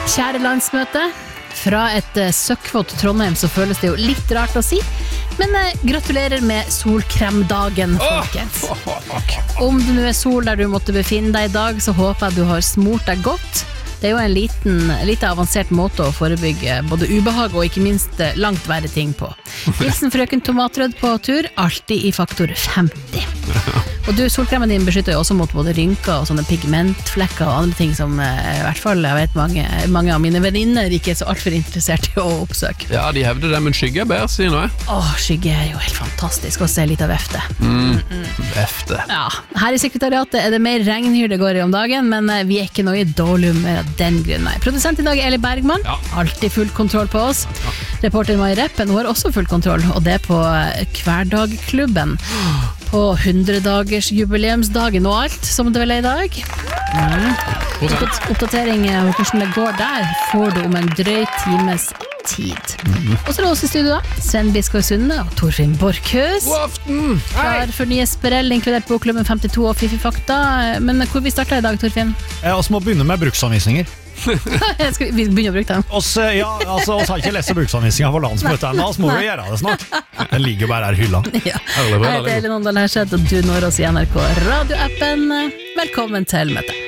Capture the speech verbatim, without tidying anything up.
Kjære landsmøte, fra et uh, søkkvått Trondheim så føles det jo litt rart å si, men uh, gratulerer med solkremdagen, folkens. Oh, oh, oh. Om det nå er sol der du måtte befinne deg i dag, så håper jeg du har smurt deg godt. Det er jo en liten, litt avansert måte å forebygge både ubehag og ikke minst langt verre ting på. Hilsen frøken Tomatrød på tur, alltid i faktor femti. Og du, solkremen din beskytter jo også mot både rynker og sånne pigmentflekker og andre ting som i hvert fall, jeg vet mange, mange av mine venninner ikke er så alt for interessert i å oppsøke. Ja, de hevder det, men skygge er bedre, sier noe. Åh, skygge er jo helt fantastisk å se litt av vefte. Mm, vefte. Ja, her i sekretariatet er det mer regnhyr det går i om dagen, men vi er ikke noe i dårlig humør av den grunn. Nei. Produsent i dag er Eli Bergman, ja. Alltid full kontroll på oss. Ja. Reporter Mai Reppen, hun har også full kontroll, og det er på Hverdagklubben. På hundre-dagers jubileumsdagen og alt, som det vel er i dag. Mm. Oppdatering av hvordan det går der får du om en drøy times tid. Mm. Og så er det også i studio da, Sven Biskår Sunde og Torfinn Borkhus. God aften! Klar for nye Sperell, inkludert Bokklubben femtito og Fifi Fakta. Men hvor vi startet i dag, Torfinn? Jeg også må begynne med bruksanvisninger. Skal vi begynne å bruke dem? Oss, ja, altså, oss har ikke lest bruksanvisninger for landsmøtet ennå, så må vi gjøre det snart. Den ligger jo bare her i hylla. Ja. Jeg heter Elin Åndal Herseth, og du når oss i N R K radioappen. Velkommen til møtet.